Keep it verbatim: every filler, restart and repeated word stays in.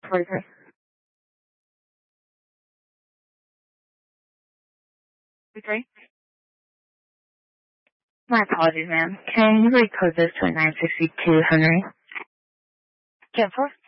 forty-three. forty-three? My apologies, ma'am. Can you recode this to a nine sixty-two Henry? ten four.